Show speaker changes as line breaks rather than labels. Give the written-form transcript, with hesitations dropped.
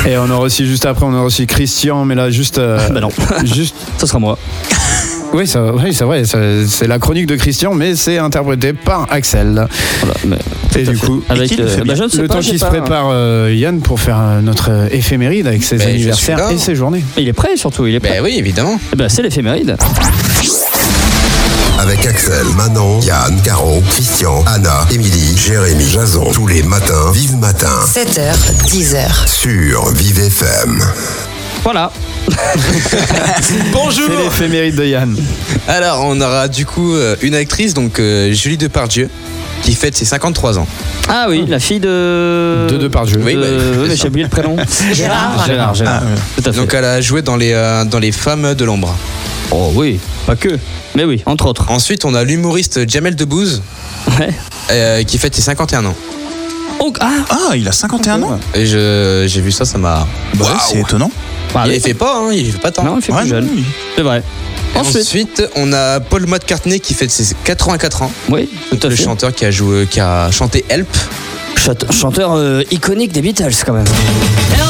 Et on aura aussi juste après, on aura aussi Christian, mais là juste.
Bah non.
Juste.
Ça sera moi.
Oui, c'est vrai, c'est la chronique de Christian, mais c'est interprété par Axel.
Voilà, mais
et du coup,
avec
je ne sais
le
pas,
temps qu'il se prépare Yann pour faire notre éphéméride avec ses anniversaires et ses journées.
Il est prêt surtout, il est prêt.
Oui, évidemment.
C'est l'éphéméride.
Avec Axel, Manon, Yann, Caro, Christian, Anna, Émilie, Jérémy, Jason. Tous les matins, Vive Matin.
7h, 10h.
Sur Vive FM.
Voilà.
Bonjour.
C'est l'éphéméride de Yann.
Alors, on aura du coup une actrice, donc Julie Depardieu, qui fête ses 53 ans.
Ah oui, la fille de
Depardieu.
Oui,
mais j'ai oublié le prénom. Gérard. Tout à fait.
Donc, elle a joué dans les Femmes de l'ombre.
Oh oui, pas que. Mais oui, entre autres.
Ensuite, on a l'humoriste Jamel Debbouze, qui fête ses 51 ans.
Il a 51 ans.
Et j'ai vu ça m'a...
Ouais, c'est étonnant.
Il fait pas tant.
Non, il fait plus jeune.
Oui.
C'est vrai.
Ensuite, on a Paul McCartney qui fête ses 84 ans.
Oui, tout à
Le
fait.
chanteur qui a chanté Help.
Chanteur iconique des Beatles quand même.